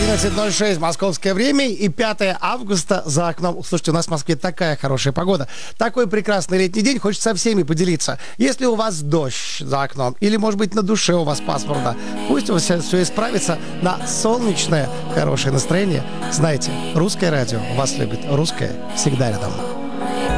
11:06 московское время и 5 августа за окном. Слушайте, у нас в Москве такая хорошая погода. Такой прекрасный летний день, хочется со всеми поделиться. Если у вас дождь за окном или, может быть, на душе у вас пасмурно, пусть у вас все исправится на солнечное хорошее настроение. Знаете, русское радио вас любит. Русское всегда рядом.